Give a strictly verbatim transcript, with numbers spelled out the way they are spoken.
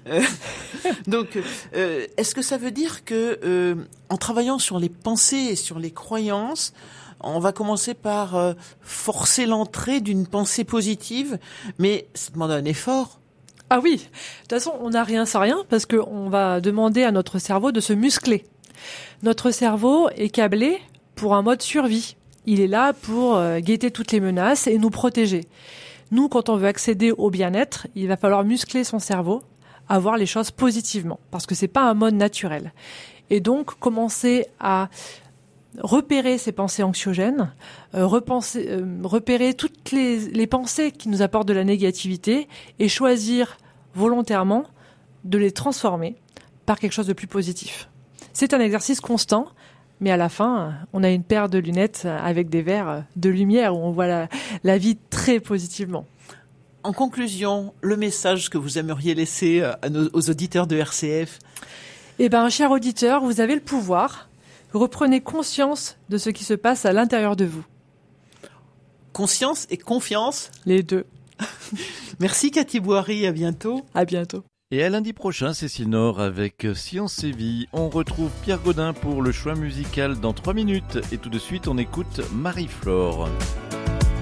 Euh, donc, euh, est-ce que ça veut dire que, euh, en travaillant sur les pensées et sur les croyances, on va commencer par euh, forcer l'entrée d'une pensée positive, mais ça demande un effort. Ah oui, de toute façon, on n'a rien sans rien parce qu'on va demander à notre cerveau de se muscler. Notre cerveau est câblé pour un mode survie. Il est là pour euh, guetter toutes les menaces et nous protéger. Nous, quand on veut accéder au bien-être, il va falloir muscler son cerveau, à voir les choses positivement, parce que c'est pas un mode naturel. Et donc, commencer à repérer ces pensées anxiogènes, euh, repenser, euh, repérer toutes les, les pensées qui nous apportent de la négativité et choisir volontairement de les transformer par quelque chose de plus positif. C'est un exercice constant, mais à la fin, on a une paire de lunettes avec des verres de lumière où on voit la, la vie très positivement. En conclusion, le message que vous aimeriez laisser à nos, aux auditeurs de R C F? Eh bien, cher auditeur, vous avez le pouvoir. Reprenez conscience de ce qui se passe à l'intérieur de vous. Conscience et confiance? Les deux. Merci Cathy Boiry, à bientôt. À bientôt. Et à lundi prochain, Cécile Nord avec Science et Vie. On retrouve Pierre Gaudin pour le choix musical dans trois minutes. Et tout de suite, on écoute Marie-Flore.